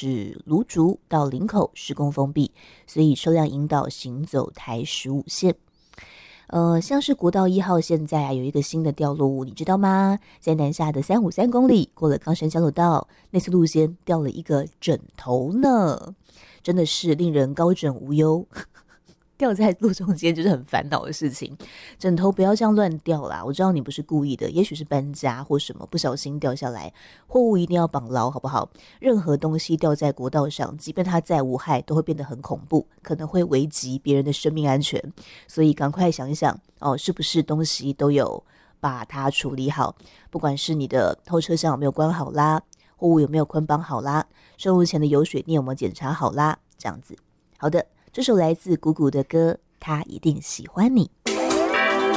是芦竹到林口施工封闭，所以车辆引导行走台15线。像是国道1号现在有一个新的掉落物，你知道吗？在南下的353公里，过了冈山交流道，那次路线掉了一个枕头呢，真的是令人高枕无忧。掉在路中间就是很烦恼的事情，枕头不要这样乱掉啦。我知道你不是故意的，也许是搬家或什么不小心掉下来，货物一定要绑牢，好不好？任何东西掉在国道上，即便它再无害，都会变得很恐怖，可能会危及别人的生命安全。所以赶快想一想哦，是不是东西都有把它处理好？不管是你的后车厢有没有关好啦，货物有没有捆绑好啦，上路前的油水你有没有检查好啦？这样子。好的。这首来自谷谷的歌，他一定喜欢你。